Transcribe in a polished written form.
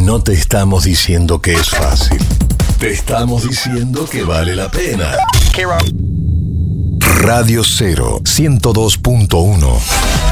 No te estamos diciendo que es fácil. Te estamos diciendo que vale la pena. Radio 0, 102.1.